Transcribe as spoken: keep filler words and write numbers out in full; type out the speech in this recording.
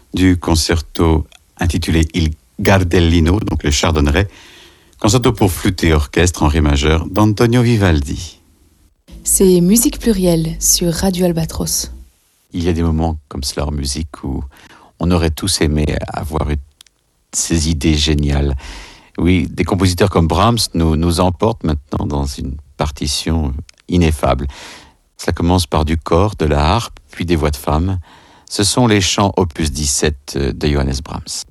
du concerto intitulé Il Gardellino, donc le chardonneret, concerto pour flûte et orchestre en ré majeur d'Antonio Vivaldi. C'est Musique Plurielle sur Radio Albatros. Il y a des moments comme cela en musique où on aurait tous aimé avoir eu ces idées géniales. Oui, des compositeurs comme Brahms nous, nous emportent maintenant dans une partition ineffable. Cela commence par du cor, de la harpe, puis des voix de femmes. Ce sont les chants opus dix-sept de Johannes Brahms.